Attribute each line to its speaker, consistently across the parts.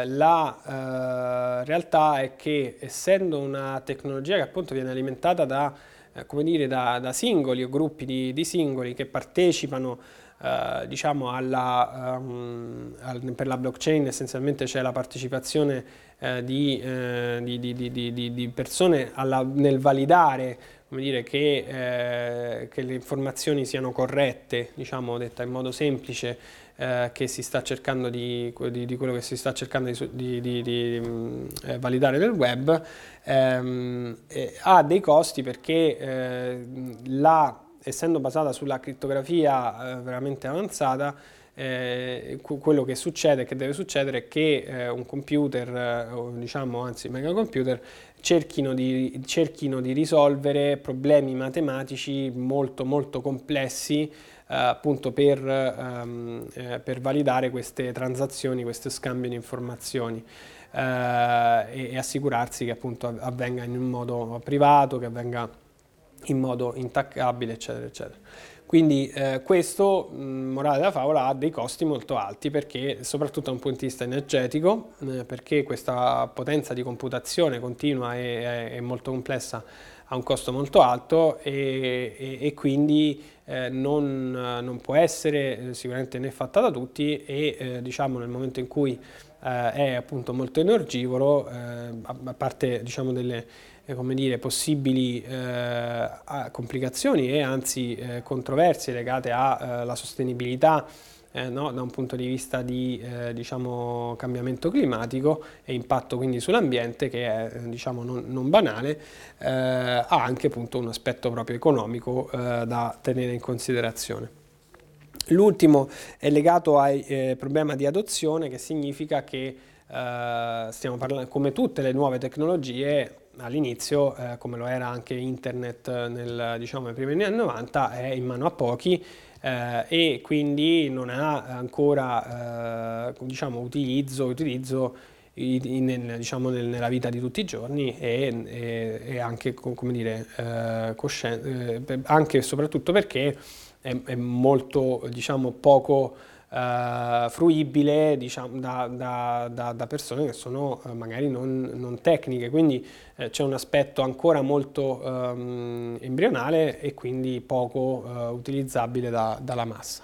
Speaker 1: la realtà è che, essendo una tecnologia che appunto viene alimentata da, come dire, da singoli o gruppi di singoli che partecipano, diciamo, per la blockchain essenzialmente c'è la partecipazione di persone nel validare, come dire, che le informazioni siano corrette, diciamo, detta in modo semplice, che si sta cercando di quello che si sta cercando di validare nel web, ha dei costi perché essendo basata sulla crittografia veramente avanzata, quello che succede, che deve succedere, è che un computer, o diciamo anzi megacomputer, cerchino di risolvere problemi matematici molto molto complessi, appunto per validare queste transazioni, questo scambio di informazioni, e assicurarsi che appunto avvenga in un modo privato, che avvenga in modo intaccabile, eccetera, eccetera. Quindi questo, morale della favola, ha dei costi molto alti, perché soprattutto da un punto di vista energetico, perché questa potenza di computazione continua e molto complessa ha un costo molto alto, e quindi non può essere sicuramente né fatta da tutti, e diciamo nel momento in cui è appunto molto energivoro, a parte diciamo delle come dire, possibili complicazioni e anzi controversie legate alla sostenibilità, no? Da un punto di vista di diciamo, cambiamento climatico e impatto quindi sull'ambiente, che è diciamo, non banale, ha anche appunto un aspetto proprio economico da tenere in considerazione. L'ultimo è legato al problema di adozione, che significa che stiamo parlando, come tutte le nuove tecnologie, all'inizio, come lo era anche internet diciamo, nei primi anni 90, è in mano a pochi, e quindi non ha ancora diciamo, utilizzo diciamo, nella vita di tutti i giorni, e anche, come dire, anche e soprattutto perché è molto, diciamo, poco fruibile, diciamo, da persone che sono magari non tecniche, quindi c'è un aspetto ancora molto embrionale e quindi poco utilizzabile dalla massa.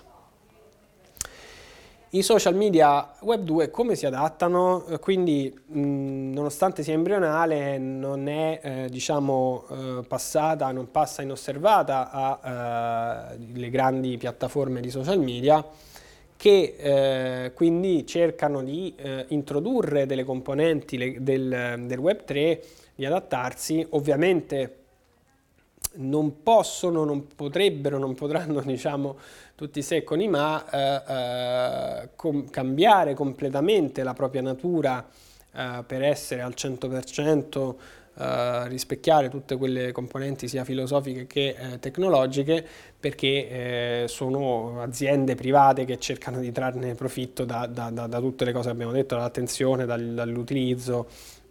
Speaker 1: I social media web 2 come si adattano? Quindi nonostante sia embrionale, non è diciamo, non passa inosservata alle grandi piattaforme di social media, che quindi cercano di introdurre delle componenti del web 3, di adattarsi. Ovviamente non possono, non potrebbero, non potranno, diciamo, tutti i se con i ma, cambiare completamente la propria natura per essere al 100%, rispecchiare tutte quelle componenti sia filosofiche che tecnologiche, perché sono aziende private che cercano di trarne profitto da tutte le cose che abbiamo detto, dall'attenzione, dall'utilizzo,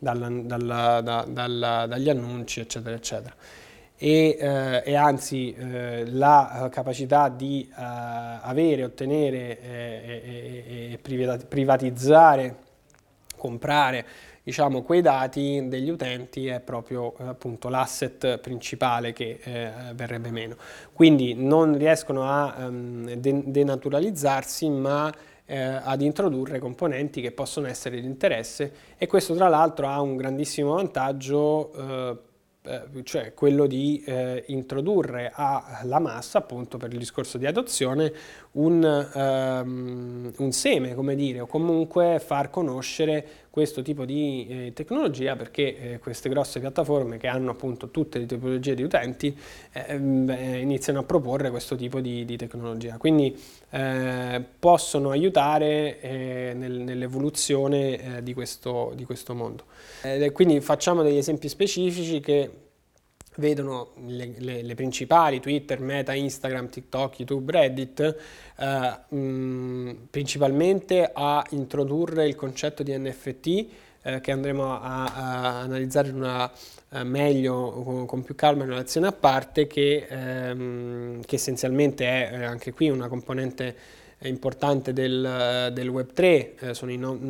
Speaker 1: dagli annunci, eccetera, eccetera. E anzi la capacità di avere, ottenere e privatizzare, comprare, diciamo, quei dati degli utenti è proprio appunto l'asset principale che verrebbe meno. Quindi non riescono a denaturalizzarsi, ma ad introdurre componenti che possono essere di interesse, e questo tra l'altro ha un grandissimo vantaggio, cioè quello di introdurre alla massa, appunto per il discorso di adozione, un seme, come dire, o comunque far conoscere questo tipo di tecnologia, perché queste grosse piattaforme, che hanno appunto tutte le tipologie di utenti, iniziano a proporre questo tipo di tecnologia. Quindi possono aiutare nell'evoluzione di questo mondo. Quindi facciamo degli esempi specifici che vedono le principali: Twitter, Meta, Instagram, TikTok, YouTube, Reddit, principalmente a introdurre il concetto di NFT, che andremo a analizzare meglio, con più calma, in una lezione a parte, che essenzialmente è anche qui una componente importante del Web3, sono i